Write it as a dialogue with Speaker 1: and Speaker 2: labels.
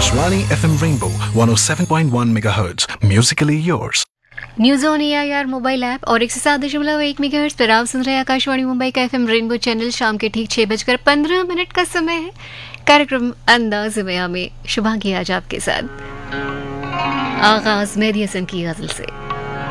Speaker 1: Akashvani FM Rainbow 107.1 MHz. Musically yours.
Speaker 2: News on AIR mobile app और 107.1 megahertz पर आप सुन रहे हैं आकाशवाणी मुंबई का एफएम रेनबो चैनल। शाम के ठीक 6:15 का समय है। कार्यक्रम अंदाज में हमें शुभांगी आज आपके साथ। आगाज मेहदी हसन की गजल से।